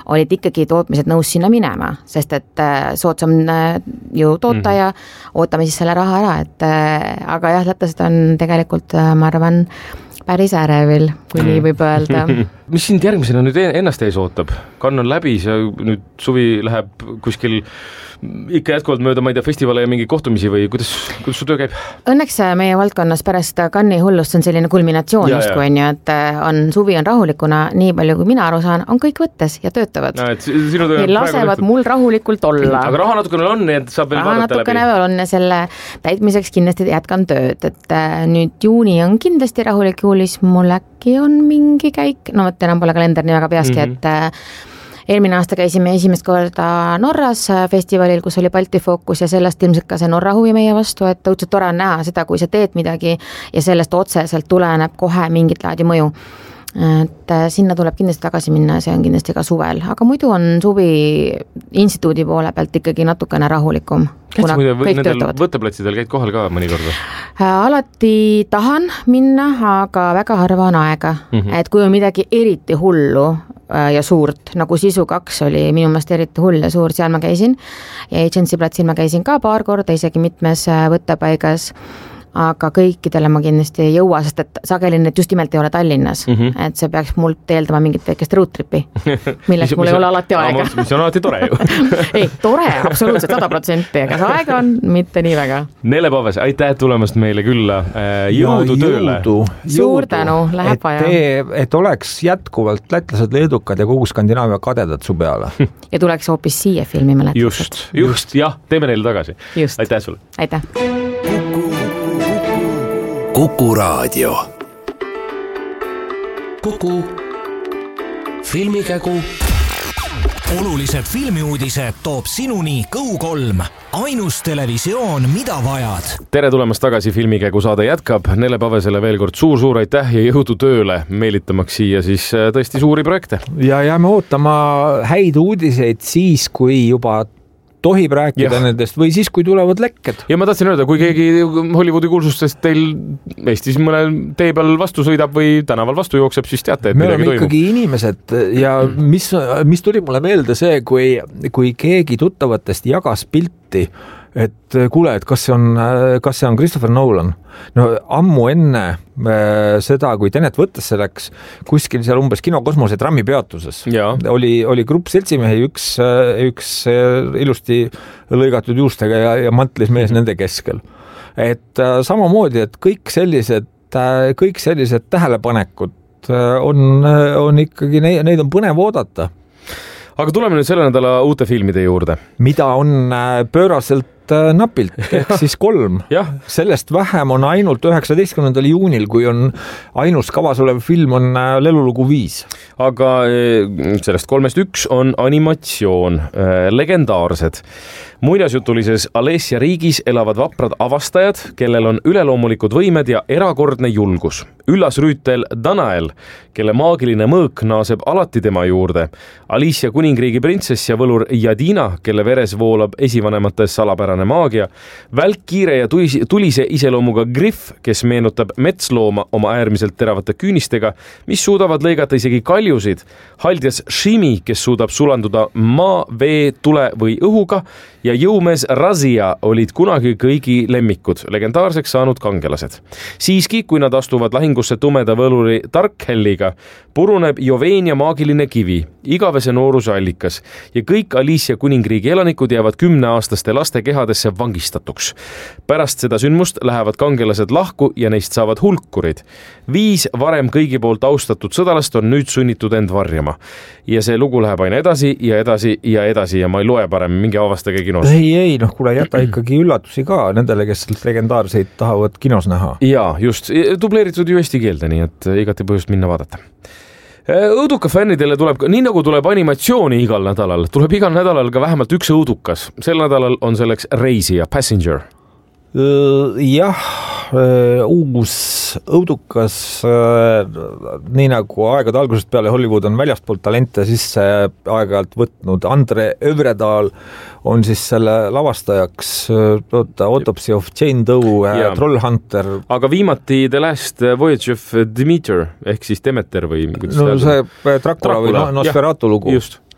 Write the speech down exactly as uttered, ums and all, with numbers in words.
olid ikkagi tootmised nõus sinna minema, sest et soodsam ju toota ja ootame siis selle raha ära, et aga jah, lätlased on tegelikult, ma arvan, päris ärevil, kui nii võib öelda. Mis sind järgmisena nüüd ennast ees ootab? Cannes on läbi, see nüüd suvi läheb kuskil ikka jätkuvalt mööda, ma ei tea, festivale ja mingi kohtumisi või kuidas, kuidas su töö käib? Õnneks meie valdkonnas pärast Cannes'i hullust on selline kulminatsioon just kui on ju, et on, suvi on rahulikuna, nii palju kui mina aru saan, on kõik võttes ja töötavad. No, et sinu töö ja lasevad mul rahulikult olla. Aga raha natukene on, nii et saab veel raha vaadata natukene läbi. On ja selle täitmiseks kindlasti jätkan tööd, et nüüd juuni on kindlasti rahulik, juulis mul äkki on mingi käik, no võt enam pole kalender nii väga peaski, mm-hmm. et eelmine aasta käisime esimest korda Norras festivalil, kus oli Balti fookus ja sellest ilmselt ka see Norra huvi meie vastu, et õudselt tore on näha seda, kui sa teed midagi ja sellest otseselt tuleneb kohe mingit laadi mõju. Et sinna tuleb kindlasti tagasi minna ja see on kindlasti ka suvel, aga muidu on suvi instituudi poole pealt ikkagi natukene rahulikum. Kuna kõik nendel võtteplatsidel käid kohal ka mõni kord? Alati tahan minna, aga väga harva on aega, mm-hmm. et kui on midagi eriti hullu ja suurt, nagu Sisu kaks oli minu meelest eriti hull ja suur, seal ma käisin ja Agency platsil ma käisin ka paar korda, isegi mitmes võttepaigas, aga kõikidele ma kindlasti ei jõua, sest et sageli need just nimelt ei ole Tallinnas, mm-hmm. et see peaks mult eeldama mingit väikest roadtripi, milleks mul ei ole alati aega. Mis on alati tore ju. ei, tore, absoluutselt sada protsenti, aga see aega on mitte nii väga. Nele Paves, aitäh tulemast meile külla. Jõudu tööle. Suur tänu, läheb vaja. Et, et oleks jätkuvalt lätlased, leedukad ja kogu Skandinaavia kadedad su peale. ja tuleks hoopis siia filmi mäletused. Just, just, jah, teeme neile tagasi. Just. Aitäh sulle. Aitäh. Kuku Raadio. Kuku Filmikägu. Olulised filmiuudised toob sinuni Kõu kolm. Ainus televisioon, mida vajad. Tere tulemast tagasi, Filmikägu saade jätkab. Nele Pavesele veel kord suur-suur aitäh ja jõudu tööle, meelitamaks siia siis tõesti suuri projekte. Ja jääme ootama häid uudiseid siis, kui juba tohib rääkida ja. Nendest või siis, kui tulevad lekked. Ja ma tahtsin öelda, kui keegi Hollywoodi kuulsustest teil Eestis mõnel tee peal vastu sõidab või tänaval vastu jookseb, siis teate, et me midagi toimub. Me oleme ikkagi inimesed ja mis, mis tuli mulle meelde see, kui, kui keegi tuttavatest jagas pilti, et kuule, et kas see on, kas see on Christopher Nolan. No ammu enne seda, kui Tenet võttesse läks, kuskil seal umbes kinokosmose trammi peatuses ja. oli, oli grupp seltsimehi, üks, üks ilusti lõigatud juustega ja, ja mantlis mees nende keskel. Et samamoodi, et kõik sellised, kõik sellised tähelepanekud on, on ikkagi, neid on põnev oodata. Aga tuleme nüüd selle nädala uute filmide juurde. Mida on pööraselt napilt, ehk siis kolm. Sellest vähem on ainult üheksateistkümnendal juunil, kui on ainus kavas olev film on Lelulugu viis. Aga sellest kolmest üks on animatsioon, legendaarsed. Muinasjutulises Alessia riigis elavad vaprad avastajad, kellel on üleloomulikud võimed ja erakordne julgus. Üllas rüütel Danael, kelle maagiline mõõk naaseb alati tema juurde. Alicia kuningriigi printsess ja võlur Jadina, kelle veres voolab esivanemates salapärane maagia. Välkkiire ja tulise iseloomuga Griff, kes meenutab metslooma oma äärmiselt teravate küünistega, mis suudavad lõigata isegi kaljusid. Haldjas Shimi, kes suudab sulanduda maa, vee, tule või õhuga ja jõumees Razia olid kunagi kõigi lemmikud, legendaarseks saanud kangelased. Siiski, kui nad astuvad lahingusse tumeda võluri Darkhelliga, puruneb Joveenia maagiline kivi, igavese nooruse allikas ja kõik Alicia kuningriigi elanikud jäävad kümneaastaste laste kehadesse vangistatuks. Pärast seda sündmust lähevad kangelased lahku ja neist saavad hulkurid. Viis varem kõigi poolt austatud sõdalast on nüüd sunnitud end varjama. Ja see lugu läheb aina edasi ja edasi ja edasi ja ma ei loe parem, mingi avastage kinos. Ei, ei, noh, kuule, jäta ikkagi üllatusi ka nendele, kes legendaarseid tahavad kinos näha. Jaa, just, dubleeritud ju eesti keelde, nii et igati põhjust minna vaadata. Õuduka fännidele tuleb, nii nagu tuleb animatsiooni igal nädalal, tuleb igal nädalal ka vähemalt üks õudukas. Sel nädalal on selleks Reisija, Passenger. Jah, uus õudukas, nii nagu aegade algusest peale Hollywood on väljastpoolt talente sisse aeg-ajalt võtnud. Andre Övredal on siis selle lavastajaks Autopsy of Jane Doe, yeah. Trollhunter. Aga viimati The Last Voyage of Demeter ehk siis Demeter või no, see Dracula, Dracula või Nosferatu lugu. Just.